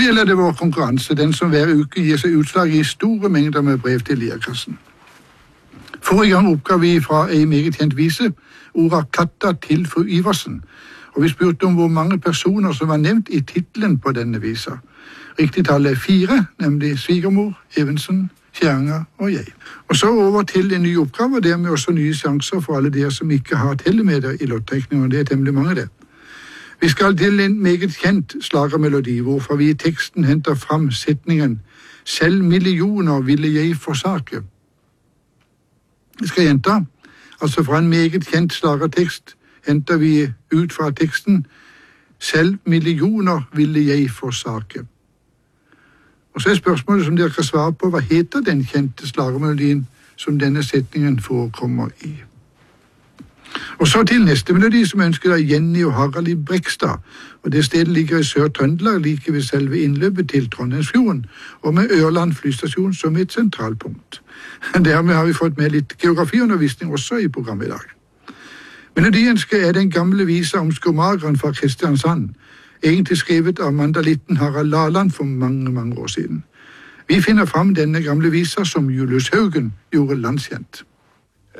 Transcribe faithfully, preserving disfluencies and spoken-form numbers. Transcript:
Og så gjelder det vår konkurranse, den som hver uke gir seg utslag i store mengder med brev til Lierkassen. Forrige gang oppgav vi fra ei meget kjent vise ordet katta til fru Iversen, og vi spurte om hvor mange personer som var nevnt i titlen på denne visa. Riktig tall er fire, nemlig svigermor, Evensen, Kjerringa og jeg. Og så over til en ny oppgave, og dermed også nye sjanser for alle dere som ikke har tellemeter i lottrekningen, og det er temmelig mange det. Vi skal til en meget kjent slagermelodi, hvorfor vi i teksten henter fram setningen «Selv millioner ville jeg forsake». Vi skal gjenta, altså fra en meget kjent slagertekst henter vi ut fra teksten «Selv millioner ville jeg forsake». Og så er spørsmålet som dere kan svare på, hva heter den kjente slagermelodien som denne setningen forekommer i? Og så til neste melodi som ønsker av Jenny og Harald i Brekstad, og det stedet ligger i Sør-Trøndelag, like ved selve innløpet til Trondheimsfjorden, og med Ørland flystasjon som et sentralpunkt. Dermed har vi fått med litt geografiundervisning også i programmet i dag. Melodien er den gamle visa om skomageren fra Kristiansand, egentlig skrevet av mandalitten Harald Laland for mange, mange år siden. Vi finner fram denne gamle visa som Julius Haugen gjorde landskjent.